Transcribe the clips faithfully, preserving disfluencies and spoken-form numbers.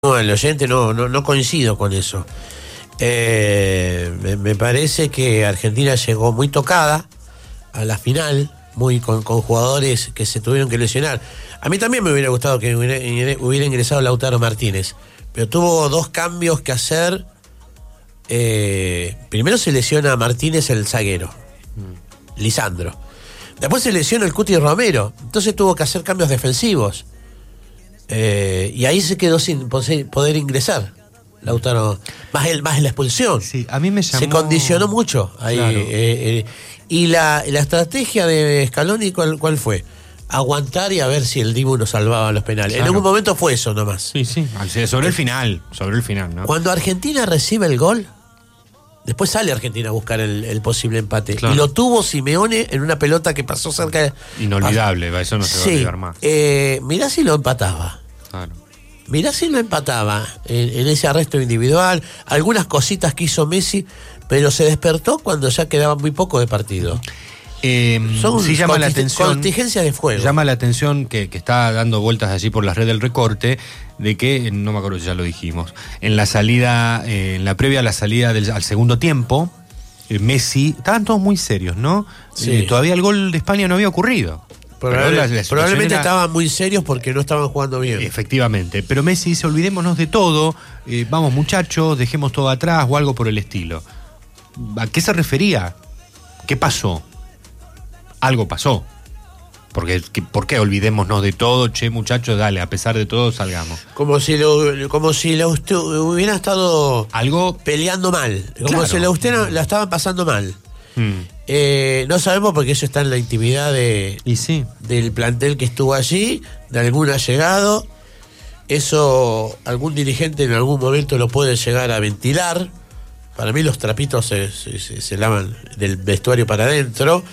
No, el oyente no, no, no coincido con eso. Eh, me, me parece que Argentina llegó muy tocada a la final, muy con, con jugadores que se tuvieron que lesionar. A mí también me hubiera gustado que hubiera, hubiera ingresado Lautaro Martínez, pero tuvo dos cambios que hacer. Eh, primero se lesiona a Martínez, el zaguero, mm. Lisandro. Después se lesiona el Cuti Romero, entonces tuvo que hacer cambios defensivos. Eh, y ahí se quedó sin poder ingresar Lautaro, más el más la expulsión. Sí, a mí me llamó... Se condicionó mucho ahí. Claro. Eh, eh, y la, la estrategia de Scaloni, ¿cuál, ¿cuál fue? Aguantar y a ver si el Dibu nos salvaba los penales. Claro. En algún momento fue eso nomás. Sí, sí, sobre el final, sobre el final, ¿no? Cuando Argentina recibe el gol, después sale Argentina a buscar el, el posible empate. Claro. Y lo tuvo Simeone en una pelota que pasó cerca de... Inolvidable, a... eso no se va sí, a olvidar más. Eh, mirá si lo empataba. Claro. Mirá si lo empataba en, en ese arresto individual, algunas cositas que hizo Messi, pero se despertó cuando ya quedaba muy poco de partido. Eh, Son sí llama la atención, contingencias de fuego. Llama la atención que, que está dando vueltas allí por la red del recorte, de que, no me acuerdo si ya lo dijimos, en la salida, eh, en la previa a la salida del, al segundo tiempo, eh, Messi, estaban todos muy serios, ¿no? Sí. Eh, todavía el gol de España no había ocurrido. Probable, la, la probablemente era... estaban muy serios porque no estaban jugando bien. Efectivamente, pero Messi dice, olvidémonos de todo, eh, vamos muchachos, dejemos todo atrás o algo por el estilo. ¿A qué se refería? ¿Qué pasó? Algo pasó. Porque, ¿por qué olvidémonos de todo? Che, muchachos, dale, a pesar de todo, salgamos. Como si lo, como si lo usted hubiera estado algo peleando mal. Como claro. si la usted la estaban pasando mal. Mm. Eh, no sabemos porque eso está en la intimidad de, y sí. del plantel que estuvo allí, de algún allegado. Eso algún dirigente en algún momento lo puede llegar a ventilar. Para mí los trapitos se, se, se, se lavan del vestuario para adentro.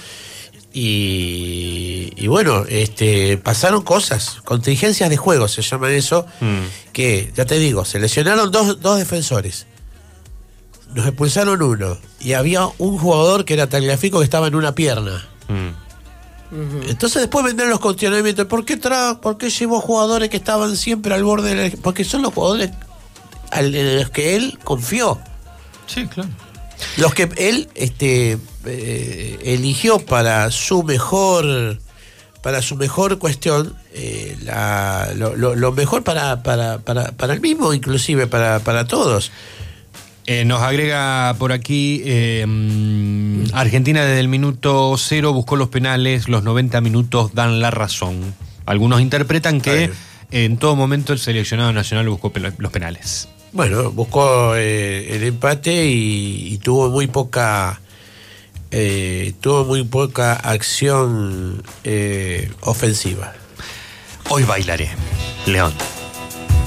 Y, y bueno, este, pasaron cosas, contingencias de juego se llama eso, mm. que ya te digo, se lesionaron dos, dos defensores, nos expulsaron uno y había un jugador que era Tagliafico que estaba en una pierna. Mm. Uh-huh. Entonces después vendrán los cuestionamientos, ¿por qué tra- por qué llevó jugadores que estaban siempre al borde de la... Porque son los jugadores en los que él confió. Sí, claro. Los que él este, eh, eligió para su mejor para su mejor cuestión, eh, la, lo, lo, lo mejor para, para, para, para el mismo, inclusive para, para todos. Eh, nos agrega por aquí, eh, Argentina desde el minuto cero buscó los penales, los noventa minutos dan la razón. Algunos interpretan que en todo momento el seleccionado nacional buscó pe- los penales. Bueno, buscó eh, el empate y, y tuvo muy poca eh, tuvo muy poca acción eh, ofensiva. Hoy bailaré, León.